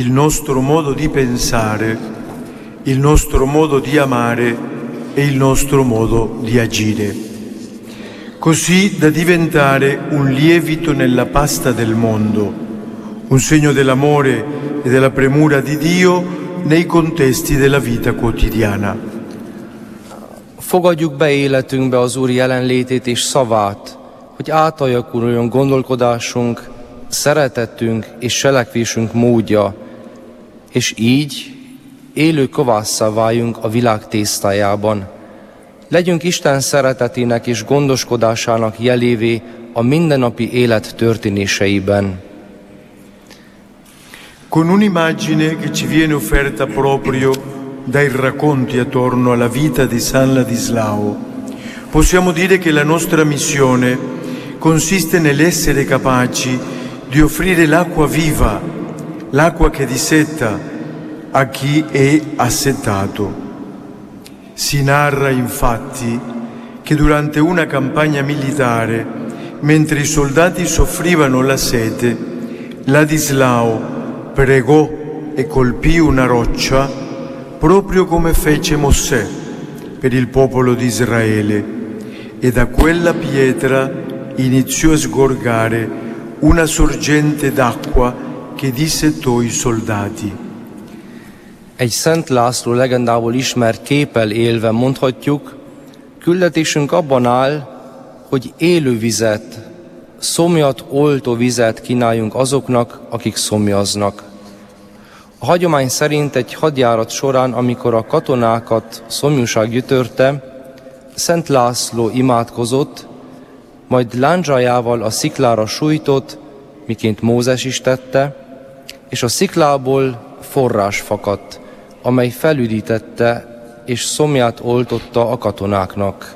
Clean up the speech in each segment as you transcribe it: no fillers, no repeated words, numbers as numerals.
il nostro modo di pensare, il nostro modo di amare e il nostro modo di agire, così da diventare un lievito nella pasta del mondo, un segno dell'amore e della premura di Dio nei contesti della vita quotidiana. Fogadjuk be életünkbe az Úr jelenlétét és szavát, hogy átalakuljon gondolkodásunk, szeretetünk és cselekvésünk módja, és így élő kovásszá váljunk a világ tésztájában. Legyünk Isten szeretetének és gondoskodásának jelévé a mindennapi élet történéseiben. Con un'immagine che ci viene offerta proprio dai racconti attorno alla vita di San Ladislao, possiamo dire che la nostra missione consiste nell'essere capaci di offrire l'acqua viva, l'acqua che disseta a chi è assetato. Si narra infatti che durante una campagna militare, mentre i soldati soffrivano la sete, Ladislao pregò e colpì una roccia proprio come fece Mosè per il popolo di Israele, e da quella pietra iniziò a sgorgare una sorgente d'acqua che dissetò i soldati. Egy Szent László legendából ismert képpel élve mondhatjuk, küldetésünk abban áll, hogy élő vizet, szomjat oltó vizet kínáljunk azoknak, akik szomjaznak. A hagyomány szerint egy hadjárat során, amikor a katonákat szomjúság gyötörte, Szent László imádkozott, majd lándzsájával a sziklára sújtott, miként Mózes is tette, és a sziklából forrás fakadt, amely felüdítette és szomját oltotta a katonáknak.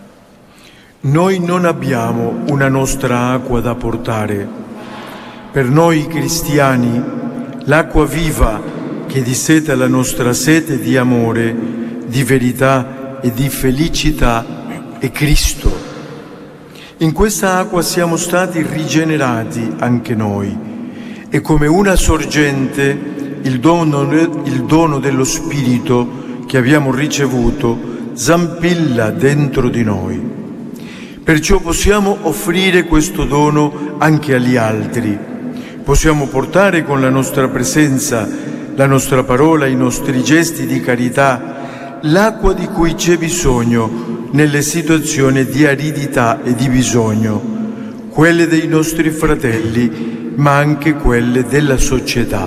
Noi non abbiamo una nostra acqua da portare. Per noi cristiani, l'acqua viva che disseta la nostra sete di amore, di verità e di felicità è Cristo. In questa acqua siamo stati rigenerati anche noi, e come una sorgente il dono dello Spirito che abbiamo ricevuto zampilla dentro di noi. Perciò possiamo offrire questo dono anche agli altri. Possiamo portare con la nostra presenza, la nostra parola, i nostri gesti di carità, l'acqua di cui c'è bisogno nelle situazioni di aridità e di bisogno, quelle dei nostri fratelli, ma anche quelle della società.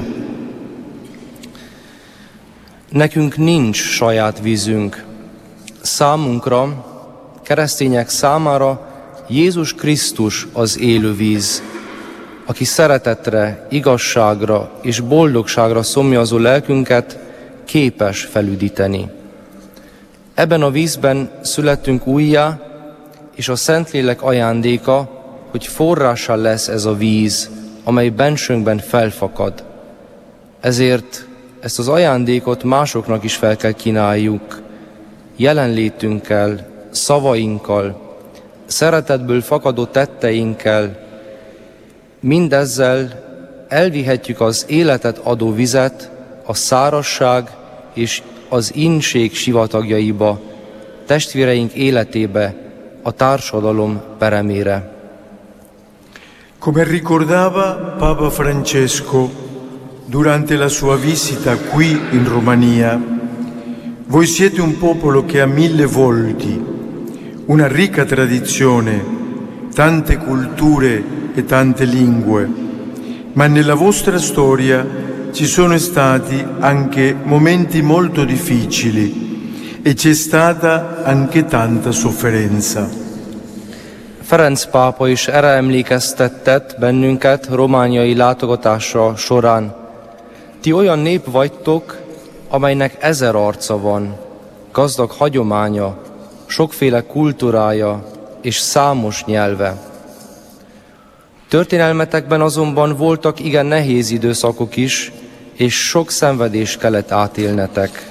Nekünk nincs saját vízünk. Számunkra, keresztények számára Jézus Krisztus az élő víz, aki szeretetre, igazságra és boldogságra szomjazó lelkünket képes felüdíteni. Ebben a vízben születtünk újjá, és a Szentlélek ajándéka, hogy forrássá lesz ez a víz, amely bensőnkben felfakad. Ezért ezt az ajándékot másoknak is fel kell kínáljuk, jelenlétünkkel, szavainkkal, szeretetből fakadó tetteinkkel. Mindezzel elvihetjük az életet adó vizet a szárazság és az inség sivatagjaiba, testvéreink életébe, a társadalom peremére. Come ricordava Papa Francesco durante la sua visita qui in Romania, voi siete un popolo che ha 1000 volti, una ricca tradizione, tante culture e tante lingue, ma nella vostra storia ci sono stati anche momenti molto difficili e c'è stata anche tanta sofferenza. Ferenc pápa is erre emlékeztetett bennünket romániai látogatása során. Ti olyan nép vagytok, amelynek 1000 arca van, gazdag hagyománya, sokféle kultúrája és számos nyelve. Történelmetekben azonban voltak igen nehéz időszakok is, és sok szenvedést kellett átélnetek.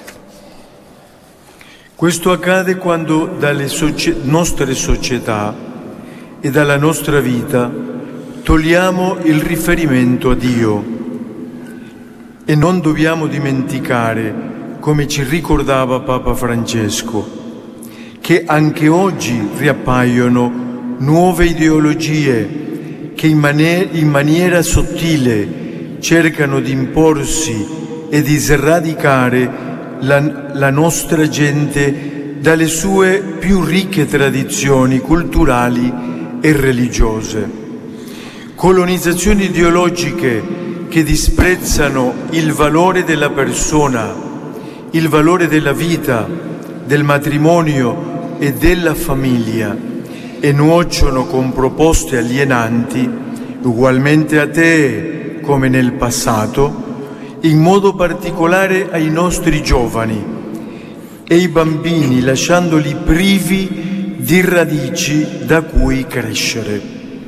Questo accade quando dalle nostre società e dalla nostra vita togliamo il riferimento a Dio. E non dobbiamo dimenticare, come ci ricordava Papa Francesco, che anche oggi riappaiono nuove ideologie che in maniera sottile cercano di imporsi e di sradicare la nostra gente dalle sue più ricche tradizioni culturali e religiose. Colonizzazioni ideologiche che disprezzano il valore della persona, il valore della vita, del matrimonio e della famiglia e nuociono con proposte alienanti, ugualmente atee come nel passato, in modo particolare ai nostri giovani e ai bambini, lasciandoli privi di radici da cui crescere.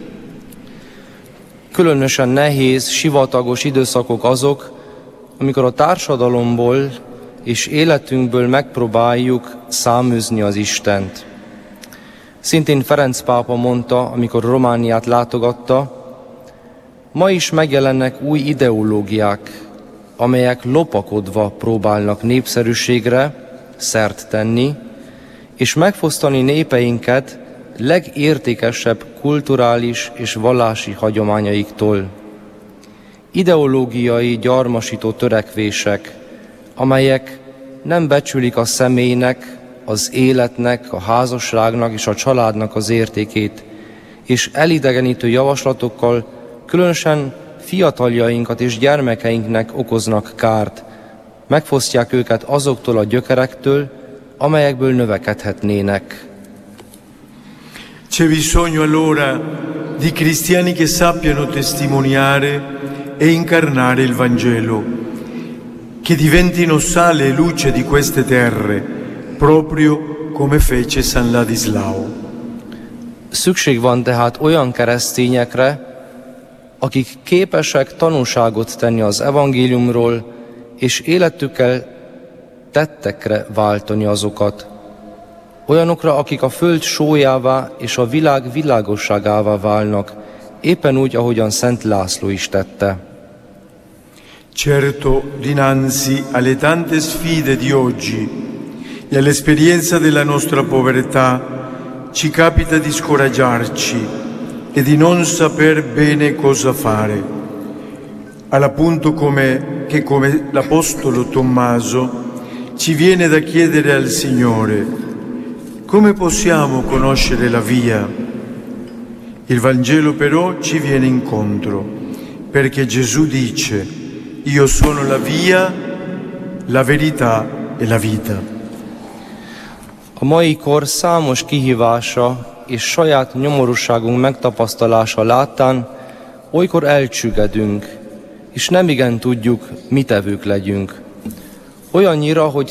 Különösen nehéz, sivatagos időszakok azok, amikor a társadalomból és életünkből megpróbáljuk száműzni az Istent. Szintén Ferenc pápa mondta, amikor Romániát látogatta, ma is megjelennek új ideológiák, amelyek lopakodva próbálnak népszerűségre szert tenni, és megfosztani népeinket legértékesebb kulturális és vallási hagyományaiktól. Ideológiai gyarmasító törekvések, amelyek nem becsülik a személynek, az életnek, a házasságnak és a családnak az értékét, és elidegenítő javaslatokkal különösen fiataljainkat és gyermekeinknek okoznak kárt, megfosztják őket azoktól a gyökerektől, amelyekből növekedhetnének. C'è bisogno allora di cristiani che sappiano testimoniare e incarnare il Vangelo, che diventino sale e luce di queste terre, proprio come fece San Ladislao. Szükség van tehát olyan keresztényekre, akik képesek tanúságot tenni az evangéliumról, és életükkel tettekre váltani azokat. Olyanokra, akik a föld sólyává és a világ világosságává válnak, éppen úgy, ahogyan Szent László is tette. Certo, dinanzi alle tante sfide di oggi e all'esperienza della nostra povertà, ci capita di scoraggiarci e di non saper bene cosa fare, all'appunto che come l'Apostolo Tommaso ci viene da chiedere al Signore: come possiamo conoscere la via? Il Vangelo però ci viene incontro, perché Gesù dice: io sono la via, la verità e la vita. A mai kor számos kihívása és saját nyomorúságunk megtapasztalása láttán olykor elcsüggedünk, és nemigen tudjuk, mit evők legyünk. Olyannyira, hogy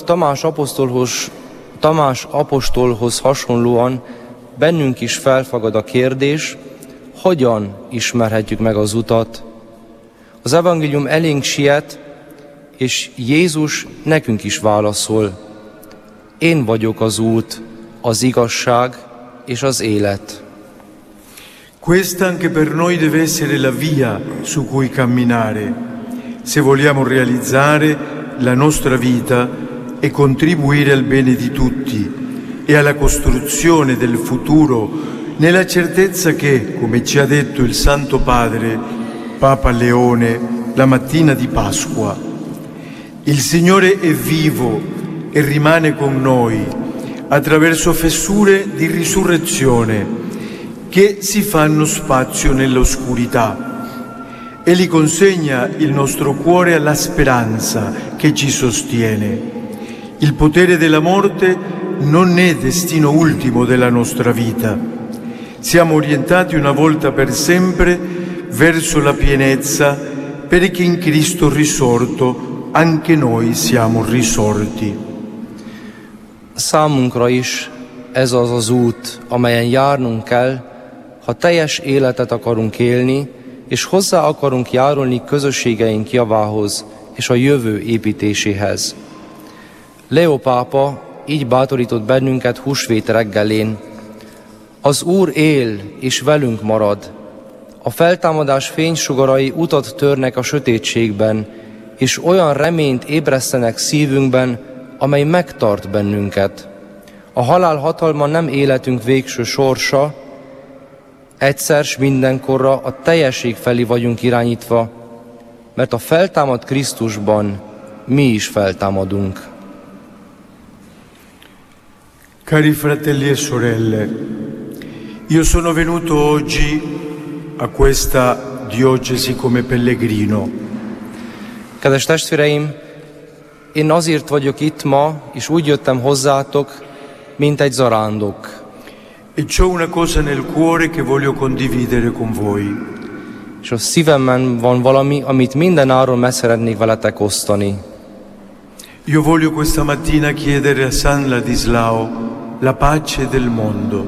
Tamás apostolhoz hasonlóan bennünk is felfagad a kérdés, hogyan ismerhetjük meg az utat. Az evangélium elénk siet, és Jézus nekünk is válaszol: én vagyok az út, az igazság és az élet. Questa anche per noi deve essere la via su cui camminare, se vogliamo realizzare la nostra vita e contribuire al bene di tutti e alla costruzione del futuro, nella certezza che, come ci ha detto il Santo Padre, Papa Leone, la mattina di Pasqua, il Signore è vivo e rimane con noi attraverso fessure di risurrezione che si fanno spazio nell'oscurità. Egli consegna il nostro cuore alla speranza che ci sostiene. Il potere della morte non è destino ultimo della nostra vita. Siamo orientati una volta per sempre verso la pienezza, perché in Cristo risorto anche noi siamo risorti. Számunkra is ez az az út, amelyen járnunk kell, ha teljes életet akarunk élni, és hozzá akarunk járulni közösségeink javához és a jövő építéséhez. Leó pápa így bátorított bennünket húsvét reggelén: az Úr él és velünk marad. A feltámadás fénysugarai utat törnek a sötétségben, és olyan reményt ébresztenek szívünkben, amely megtart bennünket. A halál hatalma nem életünk végső sorsa, egyszer s mindenkorra a teljesség felé vagyunk irányítva, mert a feltámadt Krisztusban mi is feltámadunk. Cari fratelli e sorelle, io sono venuto oggi a questa diocesi come pellegrino. Kedves testvéreim, én azért vagyok itt ma, és úgy jöttem hozzátok, mint egy zarándok. E c'ho una cosa nel cuore che voglio condividere con voi. És a szívemben van valami, amit mindenáron meg szeretnék veletek osztani. Io voglio questa mattina chiedere a San Ladislao la pace del mondo.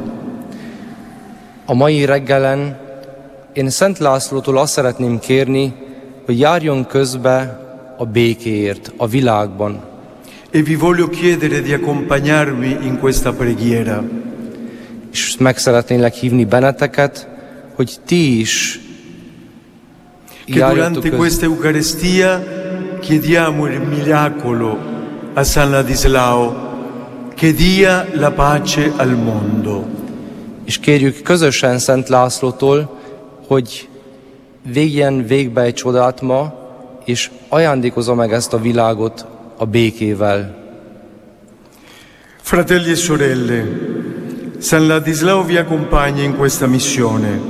A mai reggelen én Szent Lászlótól azt szeretném kérni, hogy járjon közbe a békéért a világban. E vi voglio chiedere di accompagnarmi in questa preghiera. És meg szeretnélek hívni benneteket, hogy ti is Che durante questa Eucaristia chiediamo il miracolo a San Ladislao che dia la pace al mondo. És kérjük közösen Szent Lászlótól, hogy végjen végbe egy csodát ma, és ajándékozza meg ezt a világot a békével. Fratelli e sorelle, San Ladislao vi accompagna in questa missione.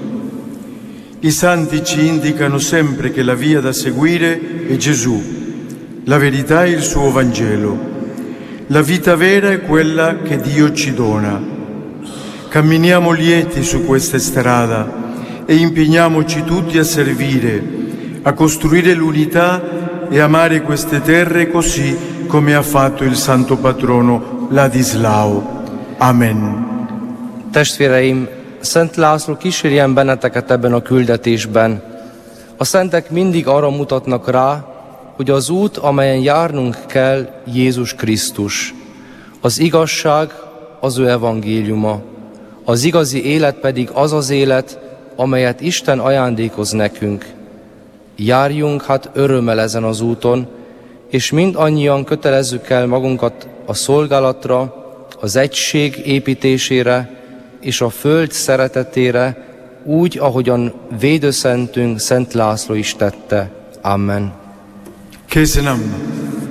I santi ci indicano sempre che la via da seguire è Gesù, la verità è il suo Vangelo. La vita vera è quella che Dio ci dona. Camminiamo lieti su questa strada e impegniamoci tutti a servire, a costruire l'unità e amare queste terre così come ha fatto il santo patrono Ladislao. Amen. Testvéreim, Szent László kísérjen benneteket ebben a küldetésben. A szentek mindig arra mutatnak rá, hogy az út, amelyen járnunk kell, Jézus Krisztus. Az igazság az ő evangéliuma. Az igazi élet pedig az az élet, amelyet Isten ajándékoz nekünk. Járjunk hát örömmel ezen az úton, és mindannyian kötelezzük el magunkat a szolgálatra, az egység építésére és a föld szeretetére, úgy, ahogyan védőszentünk Szent László is tette. Amen. Kézenam.